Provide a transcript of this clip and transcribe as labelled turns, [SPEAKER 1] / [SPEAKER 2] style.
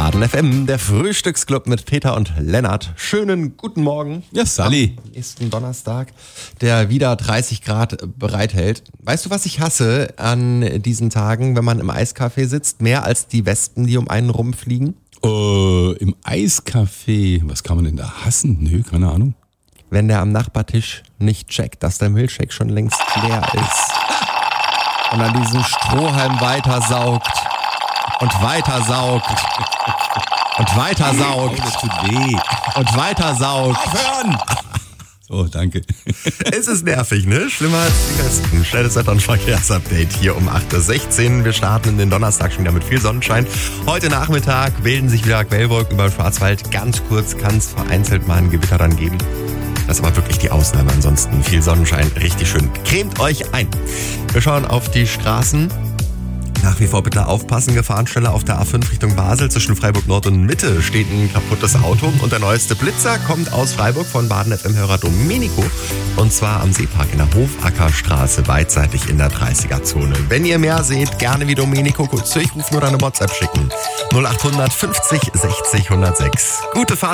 [SPEAKER 1] Baden FM, der Frühstücksclub mit Peter und Lennart. Schönen guten Morgen.
[SPEAKER 2] Ja, Sally.
[SPEAKER 1] Am nächsten Donnerstag, der wieder 30 Grad bereithält. Weißt du, was ich hasse an diesen Tagen, wenn man im Eiscafé sitzt? Mehr als die Wespen, die um einen rumfliegen?
[SPEAKER 2] Im Eiscafé. Was kann man denn da hassen? Nö, keine Ahnung.
[SPEAKER 1] Wenn der am Nachbartisch nicht checkt, dass der Milchshake schon längst leer ist. Und an diesem Strohhalm weitersaugt. Und weitersaugt. Und weitersaugt.
[SPEAKER 2] Das tut weh.
[SPEAKER 1] Und weitersaugt.
[SPEAKER 2] Aufhören! So, danke.
[SPEAKER 1] Es ist nervig, ne? Schlimmer als die Westen. Schnelles Wetter- und Verkehrsupdate hier um 8.16 Uhr. Wir starten in den Donnerstag schon wieder mit viel Sonnenschein. Heute Nachmittag bilden sich wieder Quellwolken über Schwarzwald. Ganz kurz kann es vereinzelt mal ein Gewitter dann geben. Das ist aber wirklich die Ausnahme. Ansonsten viel Sonnenschein, richtig schön. Cremt euch ein. Wir schauen auf die Straßen. Nach wie vor bitte aufpassen, Gefahrenstelle auf der A5 Richtung Basel. Zwischen Freiburg Nord und Mitte steht ein kaputtes Auto. Und der neueste Blitzer kommt aus Freiburg von Baden FM-Hörer Domenico. Und zwar am Seepark in der Hofackerstraße, beidseitig in der 30er-Zone. Wenn ihr mehr seht, gerne wie Domenico kurz durchrufen oder eine WhatsApp schicken. 0800 50 60 106. Gute Fahrt.